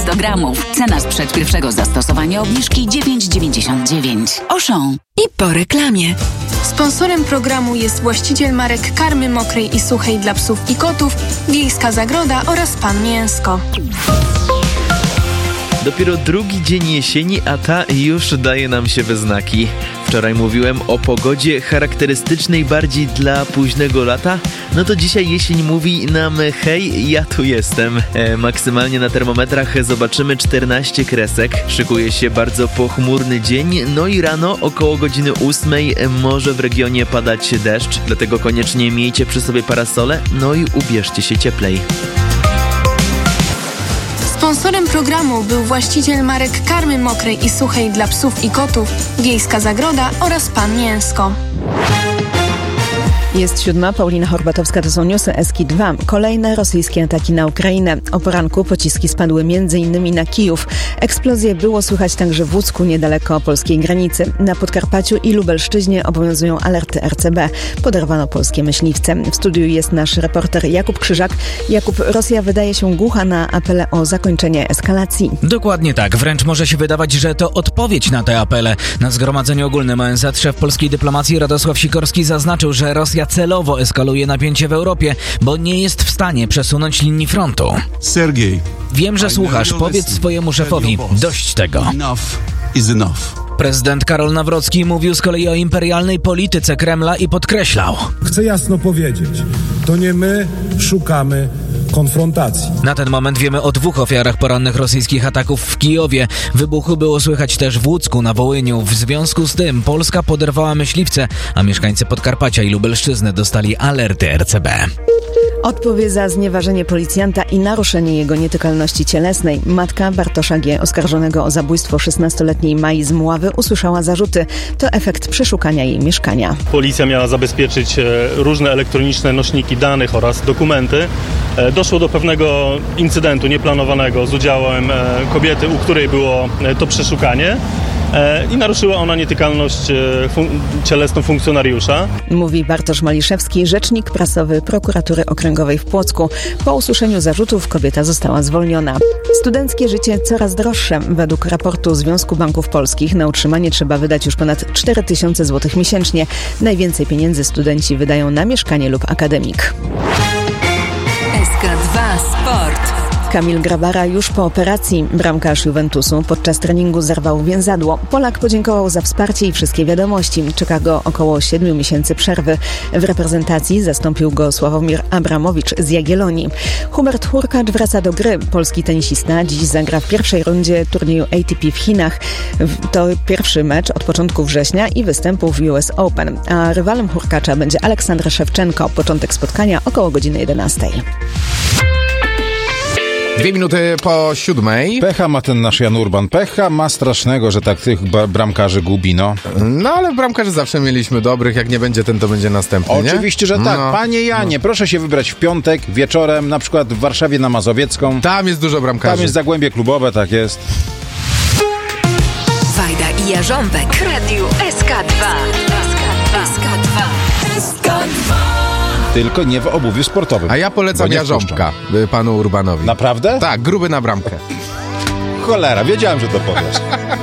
100 gramów. Cena sprzed pierwszego zastosowania obniżki 9,99. Auchan. I po reklamie. Sponsorem programu jest właściciel marek karmy mokrej i suchej dla psów i kotów, Wiejska Zagroda oraz Pan Mięsko. Dopiero drugi dzień jesieni, a ta już daje nam się we znaki. Wczoraj mówiłem o pogodzie charakterystycznej bardziej dla późnego lata. No to dzisiaj jesień mówi nam: hej, ja tu jestem. Maksymalnie na termometrach zobaczymy 14 kresek. Szykuje się bardzo pochmurny dzień, no i rano około godziny 8 może w regionie padać deszcz. Dlatego koniecznie miejcie przy sobie parasole, no i ubierzcie się cieplej. Sponsorem programu był właściciel marek karmy mokrej i suchej dla psów i kotów, Wiejska Zagroda oraz Pan Mięsko. Jest 7, Paulina Horbatowska, to są newsy Eski 2. Kolejne rosyjskie ataki na Ukrainę. O poranku pociski spadły m.in. na Kijów. Eksplozje było słychać także w Łódzku, niedaleko polskiej granicy. Na Podkarpaciu i Lubelszczyźnie obowiązują alerty RCB. Poderwano polskie myśliwce. W studiu jest nasz reporter Jakub Krzyżak. Jakub, Rosja wydaje się głucha na apele o zakończenie eskalacji. Dokładnie tak. Wręcz może się wydawać, że to odpowiedź na te apele. Na Zgromadzeniu Ogólnym ONZ szef polskiej dyplomacji Radosław Sikorski zaznaczył, że Rosja celowo eskaluje napięcie w Europie, bo nie jest w stanie przesunąć linii frontu. Sergiej, wiem, że słuchasz. Powiedz swojemu szefowi, dość tego. Enough is enough. Prezydent Karol Nawrocki mówił z kolei o imperialnej polityce Kremla i podkreślał: chcę jasno powiedzieć, to nie my szukamy konfrontacji. Na ten moment wiemy o 2 ofiarach porannych rosyjskich ataków w Kijowie. Wybuchy było słychać też w Łódzku, na Wołyniu. W związku z tym Polska poderwała myśliwce, a mieszkańcy Podkarpacia i Lubelszczyzny dostali alerty RCB. Odpowie za znieważenie policjanta i naruszenie jego nietykalności cielesnej. Matka Bartosza G., oskarżonego o zabójstwo 16-letniej Mai z Mławy, usłyszała zarzuty. To efekt przeszukania jej mieszkania. Policja miała zabezpieczyć różne elektroniczne nośniki danych oraz dokumenty. Doszło do pewnego incydentu nieplanowanego z udziałem kobiety, u której było to przeszukanie. I naruszyła ona nietykalność cielesną funkcjonariusza. Mówi Bartosz Maliszewski, rzecznik prasowy Prokuratury Okręgowej w Płocku. Po usłyszeniu zarzutów kobieta została zwolniona. Studenckie życie coraz droższe. Według raportu Związku Banków Polskich na utrzymanie trzeba wydać już ponad 4000 zł miesięcznie. Najwięcej pieniędzy studenci wydają na mieszkanie lub akademik. SK2 Sport. Kamil Grabara już po operacji. Bramkarz Juventusu podczas treningu zerwał więzadło. Polak podziękował za wsparcie i wszystkie wiadomości. Czeka go około 7 miesięcy przerwy. W reprezentacji zastąpił go Sławomir Abramowicz z Jagiellonii. Hubert Hurkacz wraca do gry. Polski tenisista dziś zagra w pierwszej rundzie turnieju ATP w Chinach. To pierwszy mecz od początku września i występu w US Open. A rywalem Hurkacza będzie Aleksander Szewczenko. Początek spotkania około godziny 11. 2 minuty po 7. Pecha ma ten nasz Jan Urban. Pecha ma strasznego, że tak tych bramkarzy gubi, no. No ale bramkarzy zawsze mieliśmy dobrych. Jak nie będzie ten, to będzie następny, Oczywiście, nie? że tak. No. Panie Janie, proszę się wybrać w piątek wieczorem, na przykład w Warszawie na Mazowiecką. Tam jest dużo bramkarzy. Tam jest Zagłębie Klubowe, tak jest. Wajda i Jarząbek. Radio SK2. SK2. SK2. Tylko nie w obuwiu sportowym. A ja polecam Jarząbka panu Urbanowi. Naprawdę? Tak, gruby na bramkę. Cholera, wiedziałem, że to powiesz.